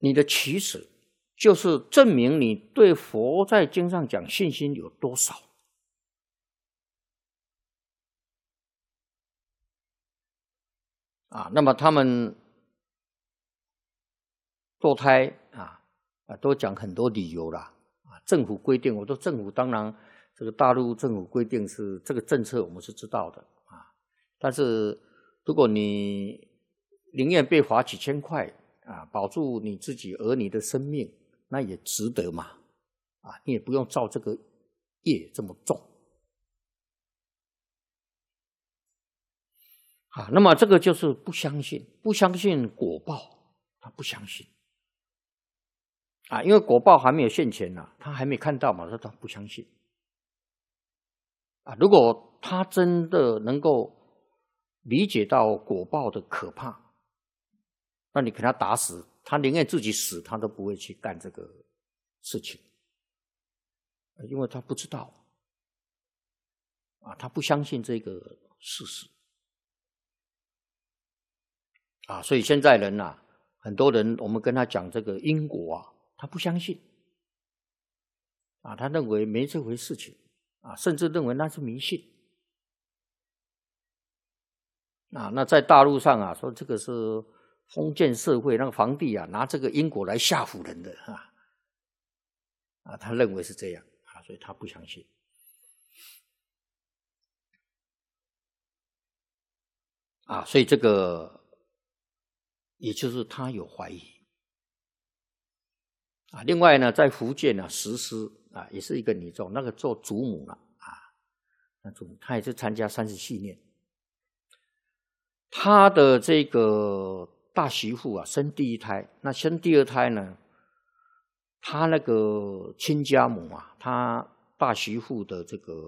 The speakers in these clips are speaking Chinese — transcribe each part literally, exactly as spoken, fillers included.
你的取舍就是证明你对佛在经上讲信心有多少。啊，那么他们堕胎啊啊，都讲很多理由啦。啊，政府规定，我说政府当然，这个大陆政府规定是这个政策，我们是知道的啊。但是如果你宁愿被罚几千块啊，保住你自己儿女的生命，那也值得嘛。啊，你也不用造这个业这么重。啊，那么这个就是不相信，不相信果报，他不相信。啊，因为果报还没有现前呢，他还没看到嘛，他他不相信。啊，如果他真的能够理解到果报的可怕，那你给他打死，他宁愿自己死，他都不会去干这个事情，因为他不知道，啊，他不相信这个事实。啊，所以现在人啊，很多人我们跟他讲这个因果啊，他不相信，啊，他认为没这回事情，啊，甚至认为那是迷信。啊，那在大陆上啊，说这个是封建社会，那个皇帝啊，拿这个因果来吓唬人的啊，啊，他认为是这样啊，所以他不相信。啊，所以这个。也就是他有怀疑啊。另外呢，在福建呢，石狮啊，也是一个女众，那个做祖母了啊，那祖母她也是参加三十系念。她的这个大媳妇啊，生第一胎，那生第二胎呢，她那个亲家母啊，她大媳妇的这个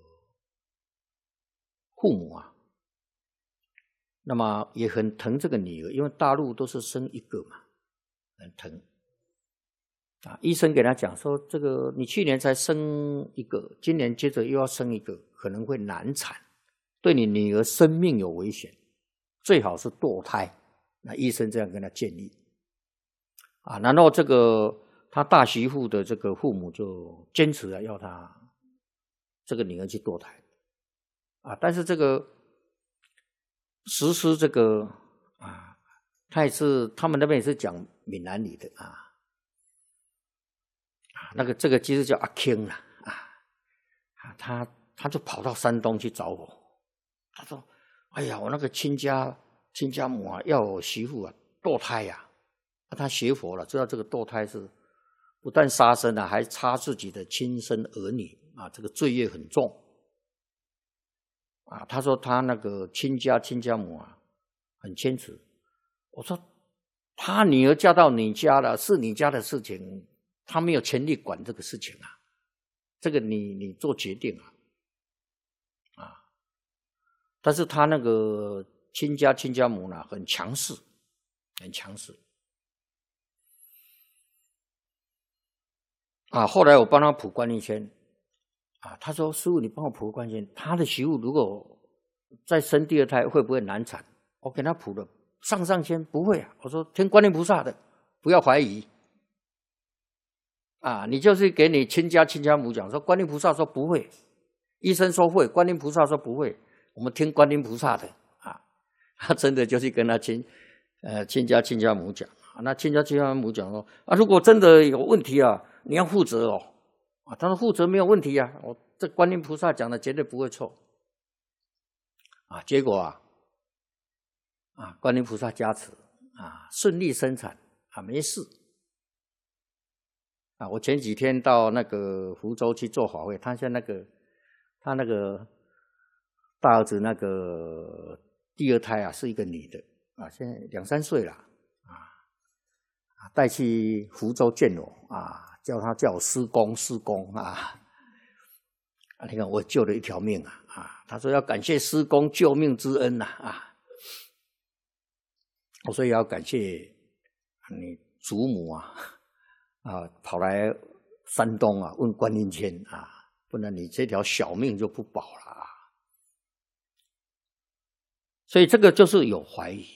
父母啊。那么也很疼这个女儿，因为大陆都是生一个嘛，很疼。啊，医生给他讲说，这个你去年才生一个，今年接着又要生一个，可能会难产，对你女儿生命有危险，最好是堕胎。那医生这样跟他建议。啊，然后这个他大媳妇的这个父母就坚持了要他这个女儿去堕胎。啊，但是这个。实施这个啊，他也是他们那边也是讲闽南语的啊，啊，那个这个其实叫阿 King 啦啊，啊，他他就跑到山东去找我，他说：“哎呀，我那个亲家亲家母啊，要我媳妇啊堕胎呀、啊，啊，他学佛了，知道这个堕胎是不但杀生啊，还杀自己的亲生儿女啊，这个罪业很重。”啊，他说他那个亲家亲家母啊，很坚持。我说他女儿嫁到你家了，是你家的事情，他没有权利管这个事情啊，这个你你做决定啊，啊，但是他那个亲家亲家母呢，很强势，很强势。啊，后来我帮他卜观音签。啊，他说：“师父，你帮我卜观音，他的媳妇如果再生第二胎，会不会难产？”我给他卜了上上签，不会啊。我说：“听观音菩萨的，不要怀疑。”啊，你就是给你亲家亲家母讲说，观音菩萨说不会，医生说会，观音菩萨说不会，我们听观音菩萨的啊。他真的就是跟他亲呃亲家亲家母讲啊，那亲家亲家母讲说啊，如果真的有问题啊，你要负责哦。啊，他说负责没有问题啊，我这观音菩萨讲的绝对不会错。啊，结果啊，啊，观音菩萨加持啊，顺利生产啊，没事。啊，我前几天到那个福州去做法会，他现在那个他那个大儿子那个第二胎啊，是一个女的啊，现在两三岁了啊，带去福州见我啊。叫他叫我师公师公啊！啊，你看我救了一条命啊！啊，他说要感谢师公救命之恩呐！啊，我说也要感谢你祖母啊！啊，跑来山东啊问观音签啊，不然你这条小命就不保了啊！所以这个就是有怀疑